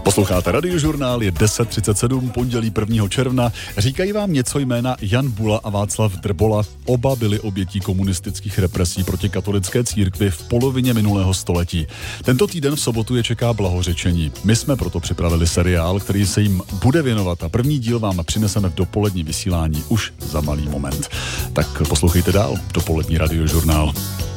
Posloucháte Radiožurnál, je 10:37, pondělí 1. června. Říkají vám něco jména Jan Bula a Václav Drbola. Oba byli obětí komunistických represí proti katolické církvi v polovině minulého století. Tento týden v sobotu je čeká blahořečení. My jsme proto připravili seriál, který se jim bude věnovat a první díl vám přineseme v dopolední vysílání už za malý moment. Tak poslouchejte dál, dopolední Radiožurnál.